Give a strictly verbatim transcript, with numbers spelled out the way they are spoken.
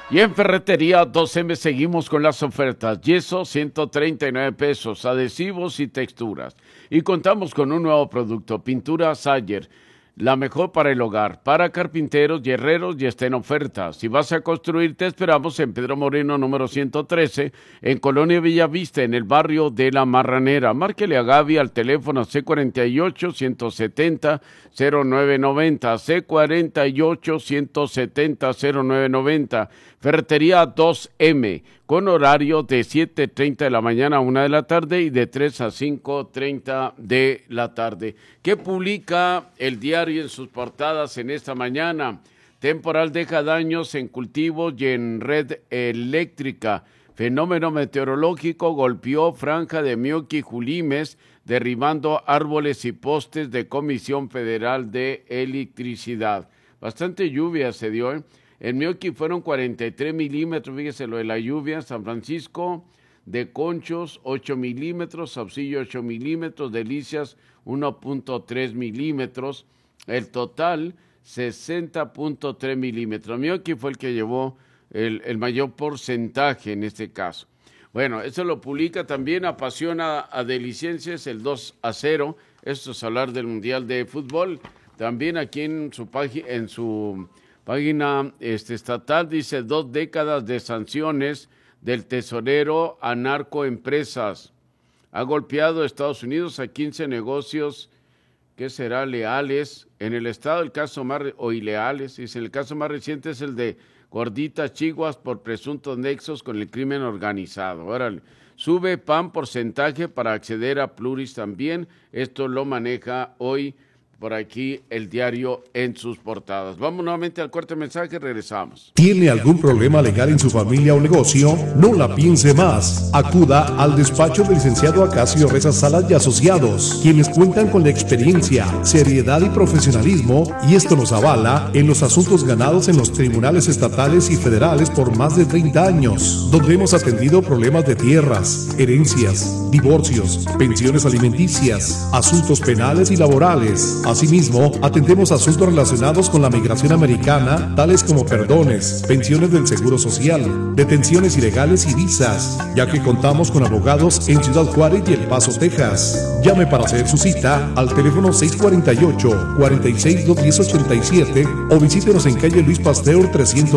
Y en Ferretería dos eme seguimos con las ofertas. Yeso, ciento treinta y nueve pesos, adhesivos y texturas. Y contamos con un nuevo producto, pintura Sayer, la mejor para el hogar, para carpinteros y herreros, y está en oferta. Si vas a construir, te esperamos en Pedro Moreno, número ciento trece, en Colonia Villavista, en el barrio de La Marranera. Márquele a Gaby al teléfono ce cuarenta y ocho, ciento setenta, cero nueve noventa, ce cuarenta y ocho, ciento setenta, cero nueve noventa. Ferretería dos eme, con horario de siete treinta de la mañana a una de la tarde y de tres a cinco treinta de la tarde. ¿Qué publica el diario en sus portadas en esta mañana? Temporal deja daños en cultivos y en red eléctrica. Fenómeno meteorológico golpeó Franja de Mioqui y Julimes, derribando árboles y postes de Comisión Federal de Electricidad. Bastante lluvia se dio, ¿eh? En Mioqui fueron cuarenta y tres milímetros, fíjese lo de la lluvia. San Francisco de Conchos, ocho milímetros, Saucillo, ocho milímetros, Delicias, uno punto tres milímetros. El total, sesenta punto tres milímetros. Mioqui fue el que llevó el, el mayor porcentaje en este caso. Bueno, eso lo publica también, apasiona a Delicienses el dos a cero. Esto es hablar del Mundial de Fútbol. También aquí en su página, en su página este, estatal, dice dos décadas de sanciones del tesorero a narcoempresas. Ha golpeado a Estados Unidos a quince negocios, ¿qué será? Leales. En el estado, el caso más, o ileales, dice, el caso más reciente es el de Gordita Chiguas por presuntos nexos con el crimen organizado. Órale. Sube P A N porcentaje para acceder a Pluris también. Esto lo maneja hoy por aquí el diario en sus portadas. Vamos nuevamente al corte mensaje, regresamos. ¿Tiene algún problema legal en su familia o negocio? No la piense más. Acuda al despacho del licenciado Acacio Reza Salas y Asociados, quienes cuentan con la experiencia, seriedad y profesionalismo, y esto nos avala en los asuntos ganados en los tribunales estatales y federales por más de treinta años, donde hemos atendido problemas de tierras, herencias, divorcios, pensiones alimenticias, asuntos penales y laborales. Asimismo, atendemos asuntos relacionados con la migración americana, tales como perdones, pensiones del Seguro Social, detenciones ilegales y visas, ya que contamos con abogados en Ciudad Juárez y El Paso, Texas. Llame para hacer su cita al teléfono seis cuarenta y ocho, cuarenta y seis, dos diez, ochenta y siete o visítenos en calle Luis Pasteur trescientos